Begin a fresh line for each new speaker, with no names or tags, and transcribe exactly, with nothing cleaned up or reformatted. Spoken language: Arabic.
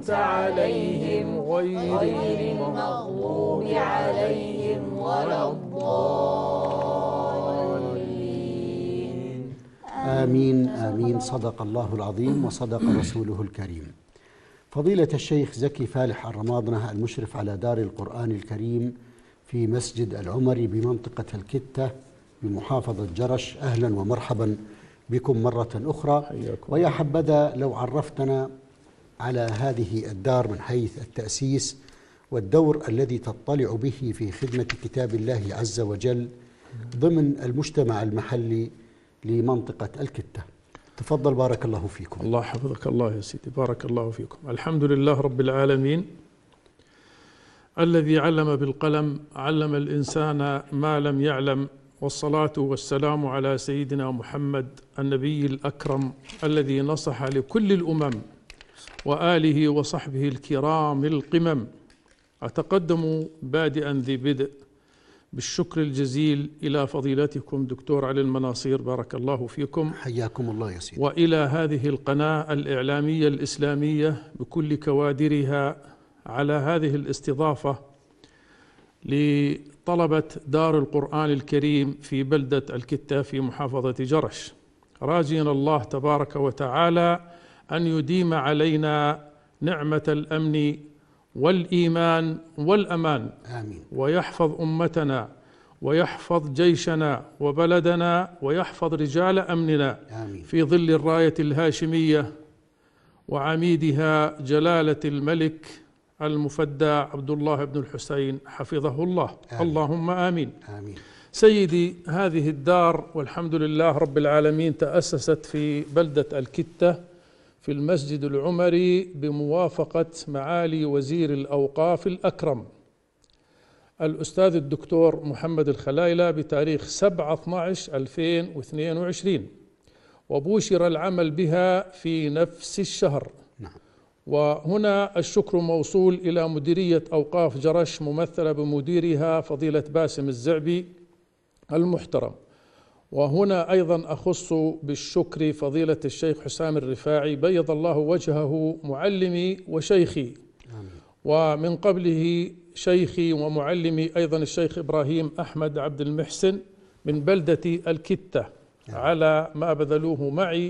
عليهم غير المغضوب عليهم ولا الضالين.
آمين آمين. صدق الله العظيم وصدق رسوله الكريم. فضيلة الشيخ زكي فالح الرماضنة المشرف على دار القرآن الكريم في مسجد العمري بمنطقة الكتة بمحافظة جرش، أهلا ومرحبا بكم مرة أخرى. ويا حبذا لو عرفتنا على هذه الدار من حيث التأسيس والدور الذي تطلع به في خدمة كتاب الله عز وجل ضمن المجتمع المحلي لمنطقة الكتة. تفضل بارك الله فيكم.
الله حفظك الله يا سيدي، بارك الله فيكم. الحمد لله رب العالمين الذي علم بالقلم، علم الإنسان ما لم يعلم، والصلاة والسلام على سيدنا محمد النبي الأكرم الذي نصح لكل الأمم وآله وصحبه الكرام القمم. أتقدم بادئا ذي بدء بالشكر الجزيل إلى فضيلتكم دكتور علي المناصير، بارك الله فيكم،
حياكم الله يا سيدي،
وإلى هذه القناة الإعلامية الإسلامية بكل كوادرها على هذه الاستضافة لطلبة دار القرآن الكريم في بلدة الكتة في محافظة جرش، راجين الله تبارك وتعالى أن يديم علينا نعمة الأمن والإيمان والأمان.
آمين.
ويحفظ أمتنا ويحفظ جيشنا وبلدنا ويحفظ رجال أمننا.
آمين.
في ظل الراية الهاشمية وعميدها جلالة الملك المفدى عبد الله بن الحسين حفظه الله.
آمين.
اللهم آمين.
آمين.
سيدي، هذه الدار والحمد لله رب العالمين تأسست في بلدة الكتة في المسجد العمري بموافقة معالي وزير الأوقاف الأكرم الأستاذ الدكتور محمد الخلايلة بتاريخ سبعة اثني عشر ألفين واثنين وعشرين، وبوشر العمل بها في نفس الشهر.
نعم.
وهنا الشكر موصول إلى مديرية أوقاف جرش ممثلة بمديرها فضيلة باسم الزعبي المحترم. وهنا أيضا أخص بالشكر فضيلة الشيخ حسام الرفاعي بيض الله وجهه، معلمي وشيخي.
آمين.
ومن قبله شيخي ومعلمي أيضا الشيخ إبراهيم أحمد عبد المحسن من بلدة الكتة، على ما بذلوه معي